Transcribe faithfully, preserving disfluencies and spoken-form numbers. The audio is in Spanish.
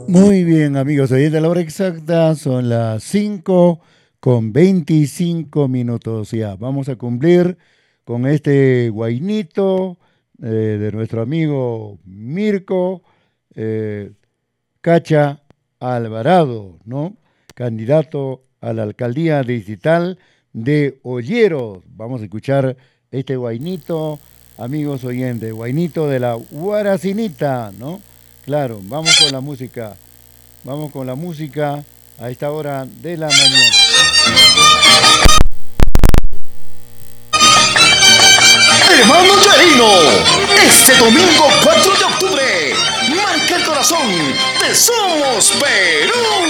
Muy bien, amigos, ahí de la hora exacta son las cinco con veinticinco minutos ya. Vamos a cumplir con este guainito eh, de nuestro amigo Mirko eh, Cacha Alvarado, ¿no? Candidato a la alcaldía digital de Olleros. Vamos a escuchar este guainito, amigos oyentes, guainito de la Guaracinita, ¿no? Claro, vamos con la música. Vamos con la música a esta hora de la mañana. Hermano Yerino, este domingo cuatro de octubre, marca el corazón de Somos Perú.